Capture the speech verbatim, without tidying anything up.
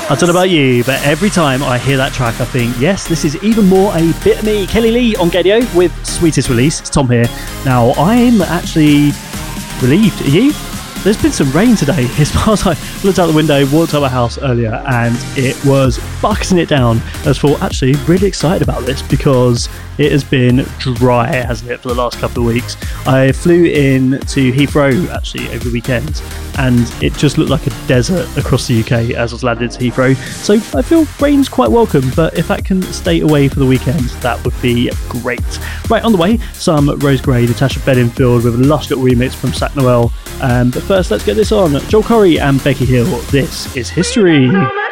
I don't know about you, but every time I hear that track, I think, yes, this is even more a bit of me. Kelly Lee on Gadio with Sweetest Release. It's Tom here. Now, I'm actually relieved. Are you? There's been some rain today. As far as I looked out the window, walked out my house earlier, and it was bucketing it down. I was thought, actually, really excited about this because it has been dry, hasn't it, for the last couple of weeks. I flew in to Heathrow, actually, over the weekend, and it just looked like a desert across the U K as I was landed to Heathrow. So I feel rain's quite welcome, but if that can stay away for the weekend, that would be great. Right, on the way, some Rose Gray, Natasha Bedingfield with a lush little remix from Sac Noel. Um, but first, let's get this on. Joel Corry and Becky Hill. This is History.